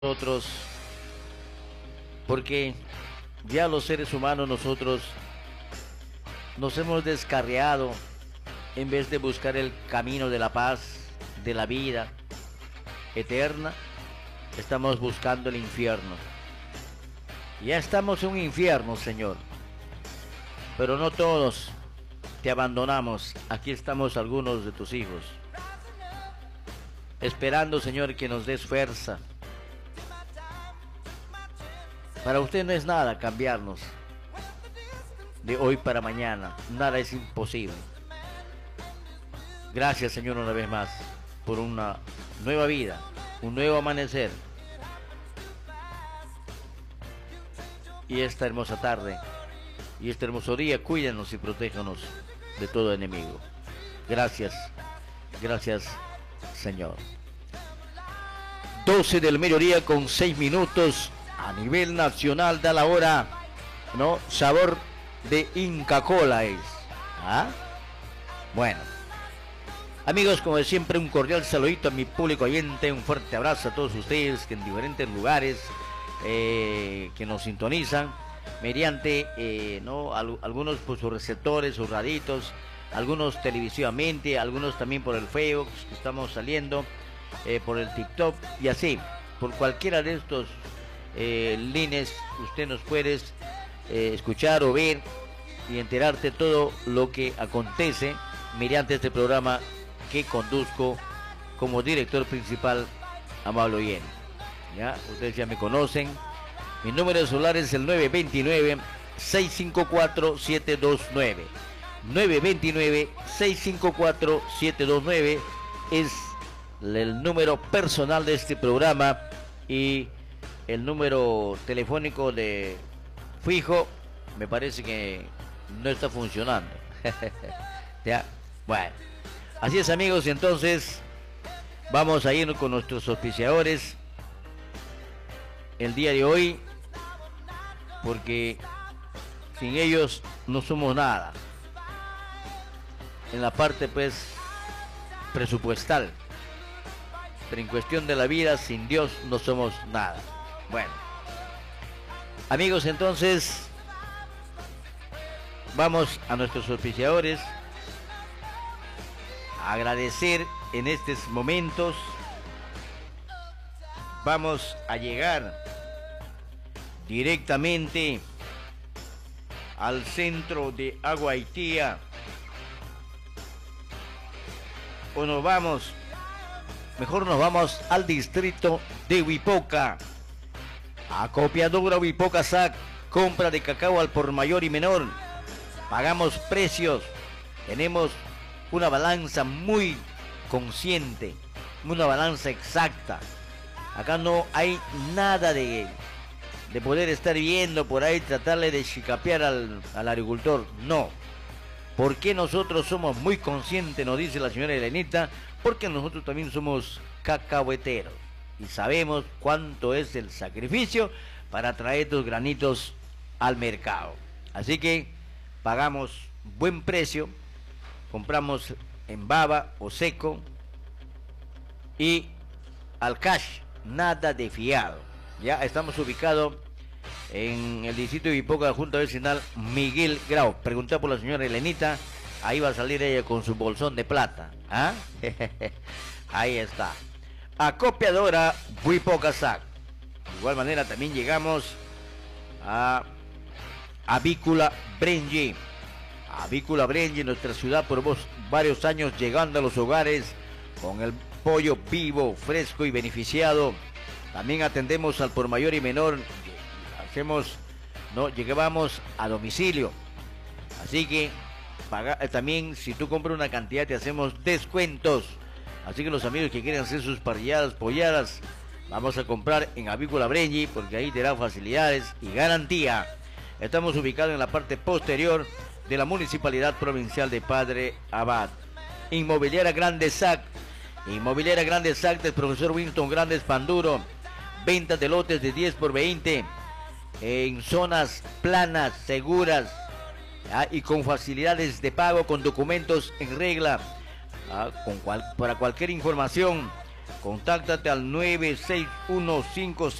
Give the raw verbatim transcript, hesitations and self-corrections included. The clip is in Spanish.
nosotros, porque ya los seres humanos nosotros nos hemos descarriado en vez de buscar el camino de la paz, de la vida eterna, estamos buscando el infierno. Ya estamos en un infierno, Señor, pero no todos te abandonamos. Aquí estamos algunos de tus hijos, esperando, Señor, que nos des fuerza. Para usted no es nada cambiarnos de hoy para mañana, nada es imposible. Gracias, Señor, una vez más por una nueva vida, un nuevo amanecer y esta hermosa tarde y este hermoso día. Cuídanos y protéjanos de todo enemigo. Gracias, gracias, Señor. doce del mediodía con seis minutos. A nivel nacional da la hora, ¿no? Sabor de Inca Kola es. ¿Ah? Bueno. Amigos, como de siempre, un cordial saludito a mi público oyente, un fuerte abrazo a todos ustedes que en diferentes lugares eh, que nos sintonizan mediante, eh, ¿no? Al, algunos por sus receptores, sus raditos, algunos televisivamente, algunos también por el Facebook, que estamos saliendo, eh, por el TikTok y así, por cualquiera de estos Eh, líneas usted nos puede eh, escuchar o ver y enterarte todo lo que acontece mediante este programa que conduzco como director principal, Amable Oyente. Ya, ustedes ya me conocen. Mi número de celular es el nueve dos nueve, seis cinco cuatro, siete dos nueve. nueve dos nueve, seis cinco cuatro, siete dos nueve es el número personal de este programa, y el número telefónico de fijo me parece que no está funcionando. Ya, bueno, así es, amigos. Entonces vamos a ir con nuestros auspiciadores el día de hoy, porque sin ellos no somos nada en la parte pues presupuestal, pero en cuestión de la vida, sin Dios no somos nada. Bueno, amigos, entonces vamos a nuestros auspiciadores a agradecer en estos momentos. Vamos a llegar directamente al centro de Aguaitía, o nos vamos, mejor nos vamos al distrito de Huipoca. Acopiadora Huipoca S A C, compra de cacao al por mayor y menor. Pagamos precios. Tenemos una balanza muy consciente, una balanza exacta. Acá no hay nada de, de poder estar viendo por ahí, tratarle de chicapear al, al agricultor. No. Porque nosotros somos muy conscientes, nos dice la señora Elenita, porque nosotros también somos cacahueteros y sabemos cuánto es el sacrificio para traer estos granitos al mercado. Así que pagamos buen precio, compramos en baba o seco y al cash, nada de fiado. Ya estamos ubicados en el distrito de Huipoca, Junta Vecinal Miguel Grau. Pregunté por la señora Elenita, ahí va a salir ella con su bolsón de plata. ¿Ah? Ahí está. Acopiadora Huipoca S A C. De igual manera también llegamos a Avícola Brenji. Avícola Brenji, nuestra ciudad por vos, varios años llegando a los hogares con el pollo vivo, fresco y beneficiado. También atendemos al por mayor y menor. Hacemos, no, llegábamos a domicilio. Así que paga, también si tú compras una cantidad te hacemos descuentos. Así que los amigos que quieren hacer sus parrilladas, polladas, vamos a comprar en Avícola Brenji, porque ahí te dan facilidades y garantía. Estamos ubicados en la parte posterior de la Municipalidad Provincial de Padre Abad. Inmobiliaria Grande S A C. Inmobiliaria Grande S A C del profesor Winston Grandes Panduro. Ventas de lotes de diez por veinte en zonas planas, seguras, ¿ya? Y con facilidades de pago, con documentos en regla. Ah, con cual, para cualquier información Contáctate al nueve seis uno cinco